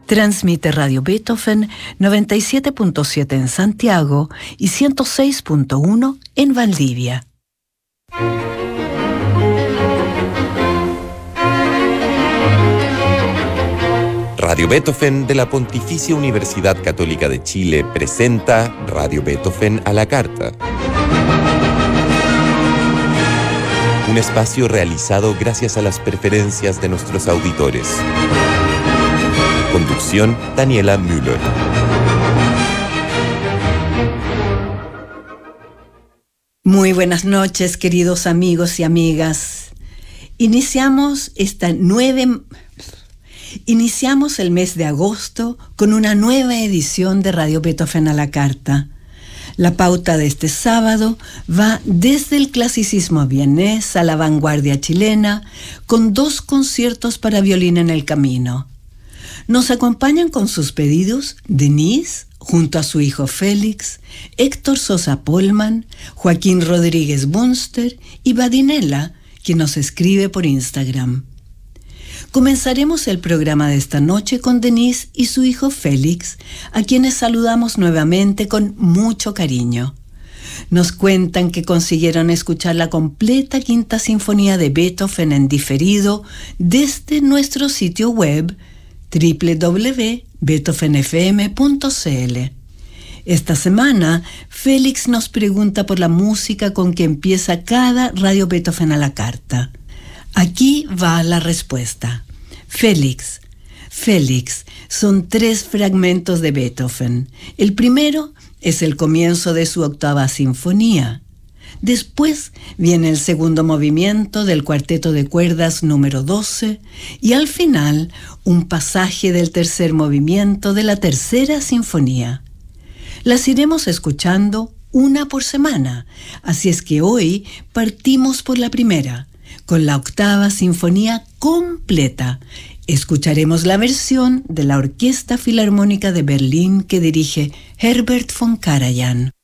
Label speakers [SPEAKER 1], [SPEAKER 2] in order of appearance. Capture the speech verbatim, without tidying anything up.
[SPEAKER 1] Transmite Radio Beethoven noventa y siete punto siete en Santiago y ciento seis punto uno en Valdivia.
[SPEAKER 2] Radio Beethoven de la Pontificia Universidad Católica de Chile presenta Radio Beethoven a la carta. Un espacio realizado gracias a las preferencias de nuestros auditores. Conducción, Daniela Müller.
[SPEAKER 1] Muy buenas noches, queridos amigos y amigas. Iniciamos esta nueve... Iniciamos el mes de agosto con una nueva edición de Radio Beethoven a la carta. La pauta de este sábado va desde el clasicismo vienés a la vanguardia chilena, con dos conciertos para violín en el camino. Nos acompañan con sus pedidos Denise, junto a su hijo Félix, Héctor Sosa Polman, Joaquín Rodríguez Bunster y Badinella, quien nos escribe por Instagram. Comenzaremos el programa de esta noche con Denise y su hijo Félix, a quienes saludamos nuevamente con mucho cariño. Nos cuentan que consiguieron escuchar la completa Quinta Sinfonía de Beethoven en diferido desde nuestro sitio web doble u doble u doble u punto beethoven f m punto c l. Esta semana, Félix nos pregunta por la música con que empieza cada Radio Beethoven a la carta. Aquí va la respuesta. Félix. Félix, son tres fragmentos de Beethoven. El primero es el comienzo de su octava sinfonía. Después viene el segundo movimiento del cuarteto de cuerdas número doce y al final un pasaje del tercer movimiento de la tercera sinfonía. Las iremos escuchando una por semana, así es que hoy partimos por la primera, con la octava sinfonía completa. Escucharemos la versión de la Orquesta Filarmónica de Berlín que dirige Herbert von Karajan.